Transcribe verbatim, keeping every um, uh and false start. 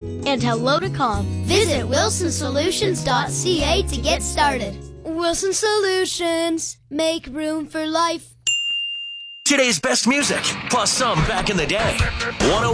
and hello to calm. Visit wilson solutions dot c a to get started. Wilson Solutions, make room for life. Today's best music, plus some back in the day. one oh